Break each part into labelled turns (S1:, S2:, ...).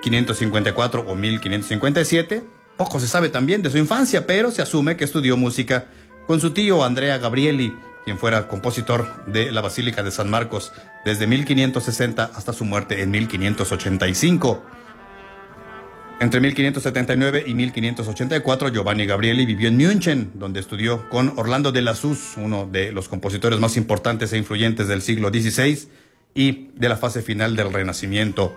S1: 1554 o 1557. Poco se sabe también de su infancia, pero se asume que estudió música con su tío Andrea Gabrieli, quien fuera compositor de la Basílica de San Marcos desde 1560 hasta su muerte en 1585. Entre 1579 y 1584, Giovanni Gabrieli vivió en München, donde estudió con Orlando de Lassus, uno de los compositores más importantes e influyentes del siglo XVI y de la fase final del Renacimiento.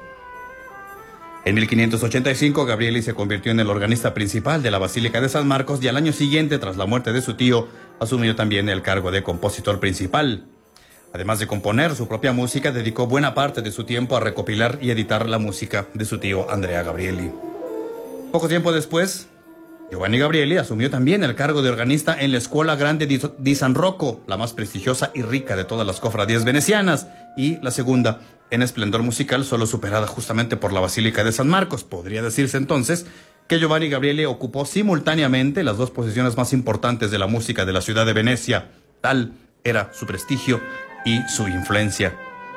S1: En 1585, Gabrieli se convirtió en el organista principal de la Basílica de San Marcos y al año siguiente, tras la muerte de su tío, asumió también el cargo de compositor principal. Además de componer su propia música, dedicó buena parte de su tiempo a recopilar y editar la música de su tío Andrea Gabrieli. Poco tiempo después, Giovanni Gabrieli asumió también el cargo de organista en la Scuola Grande di San Rocco, la más prestigiosa y rica de todas las cofradías venecianas, y la segunda en esplendor musical, solo superada justamente por la Basílica de San Marcos. Podría decirse entonces que Giovanni Gabrieli ocupó simultáneamente las dos posiciones más importantes de la música de la ciudad de Venecia. Tal era su prestigio y su influencia.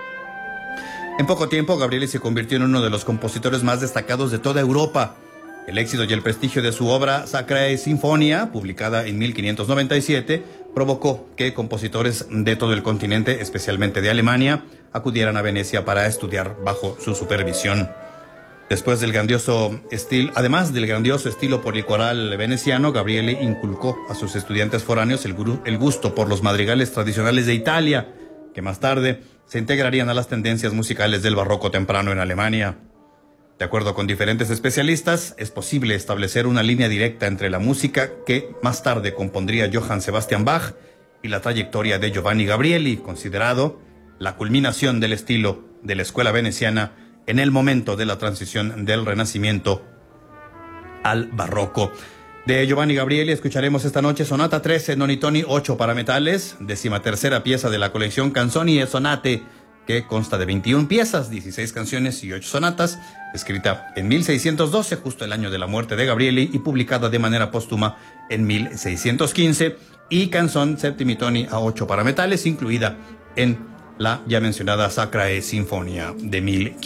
S1: En poco tiempo, Gabrieli se convirtió en uno de los compositores más destacados de toda Europa. El éxito y el prestigio de su obra Sacrae Sinfonia, publicada en 1597, provocó que compositores de todo el continente, especialmente de Alemania, acudieran a Venecia para estudiar bajo su supervisión. Además del grandioso estilo policoral veneciano, Gabrieli inculcó a sus estudiantes foráneos el gusto por los madrigales tradicionales de Italia, que más tarde se integrarían a las tendencias musicales del barroco temprano en Alemania. De acuerdo con diferentes especialistas, es posible establecer una línea directa entre la música que más tarde compondría Johann Sebastian Bach y la trayectoria de Giovanni Gabrieli, considerado la culminación del estilo de la escuela veneciana en el momento de la transición del Renacimiento al Barroco. De Giovanni Gabrieli escucharemos esta noche Sonata 13, Nonitoni 8 para metales, 13ª pieza de la colección Canzoni e Sonate, que consta de 21 piezas, 16 canciones y 8 sonatas, escrita en 1612, justo el año de la muerte de Gabrieli, y publicada de manera póstuma en 1615, y Canzon Septimitoni a 8 para metales, incluida en la ya mencionada Sacrae Sinfonia de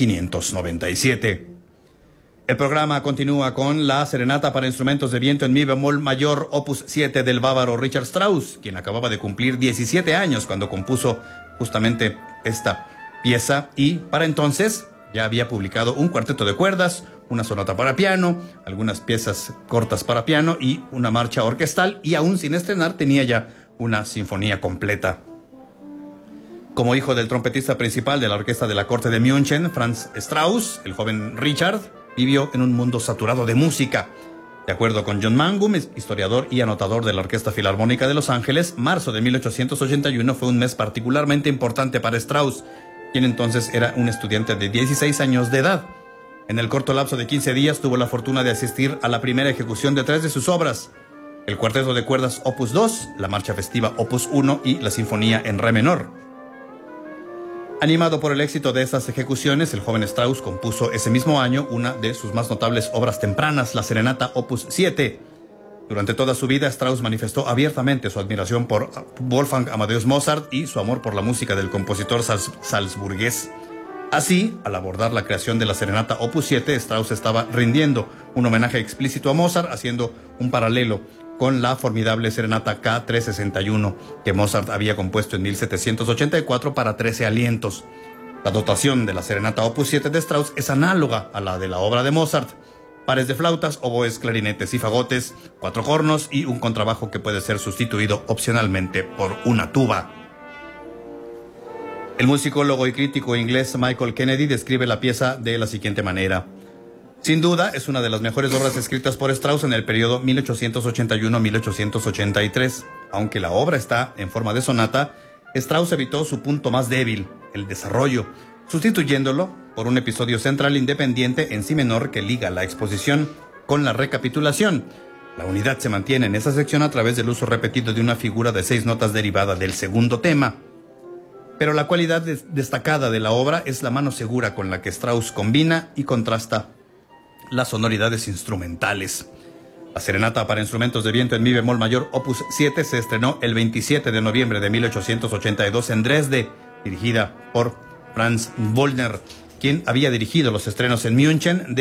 S1: 1597. El programa continúa con la Serenata para instrumentos de viento en mi bemol mayor, opus 7 del bávaro Richard Strauss, quien acababa de cumplir 17 años cuando compuso justamente esta pieza, y para entonces ya había publicado un cuarteto de cuerdas, una sonata para piano, algunas piezas cortas para piano y una marcha orquestal, y aún sin estrenar tenía ya una sinfonía completa. Como hijo del trompetista principal de la orquesta de la corte de München, Franz Strauss, el joven Richard vivió en un mundo saturado de música. De acuerdo con John Mangum, historiador y anotador de la Orquesta Filarmónica de Los Ángeles, marzo de 1881 fue un mes particularmente importante para Strauss, quien entonces era un estudiante de 16 años de edad. En el corto lapso de 15 días tuvo la fortuna de asistir a la primera ejecución de 3 de sus obras: el cuarteto de cuerdas opus 2, la marcha festiva opus 1 y la sinfonía en re menor. Animado por el éxito de estas ejecuciones, el joven Strauss compuso ese mismo año una de sus más notables obras tempranas, la Serenata opus 7. Durante toda su vida, Strauss manifestó abiertamente su admiración por Wolfgang Amadeus Mozart y su amor por la música del compositor salzburgués. Así, al abordar la creación de la Serenata opus 7, Strauss estaba rindiendo un homenaje explícito a Mozart, haciendo un paralelo con la formidable Serenata K361 que Mozart había compuesto en 1784 para 13 alientos. La dotación de la Serenata opus 7 de Strauss es análoga a la de la obra de Mozart: pares de flautas, oboes, clarinetes y fagotes, 4 cornos y un contrabajo que puede ser sustituido opcionalmente por una tuba. El musicólogo y crítico inglés Michael Kennedy describe la pieza de la siguiente manera: sin duda, es una de las mejores obras escritas por Strauss en el periodo 1881-1883. Aunque la obra está en forma de sonata, Strauss evitó su punto más débil, el desarrollo, sustituyéndolo por un episodio central independiente en si menor que liga la exposición con la recapitulación. La unidad se mantiene en esa sección a través del uso repetido de una figura de 6 notas derivada del segundo tema. Pero la cualidad destacada de la obra es la mano segura con la que Strauss combina y contrasta las sonoridades instrumentales. La Serenata para instrumentos de viento en mi bemol mayor opus 7 se estrenó el 27 de noviembre de 1882 en Dresde, dirigida por Franz Wöllner, quien había dirigido los estrenos en München de